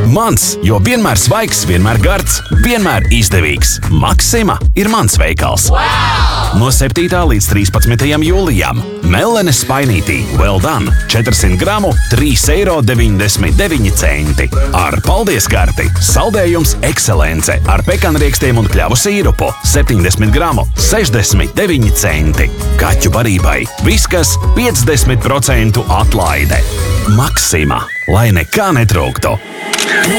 Mans, jo vienmēr svaigs, vienmēr gards, vienmēr izdevīgs. Maxima ir mans veikals. No 7. līdz 13. jūlijam Mellenes spainītī Well Done 400 gramu 3,99 eiro. Ar paldies karti saldējums Excelence ar pekanriekstiem un kļavu sīrupu 70 gramu 69 centi. Kaķu barībai Viskas 50% atlaide. Maxima, lai nekā netrūktu.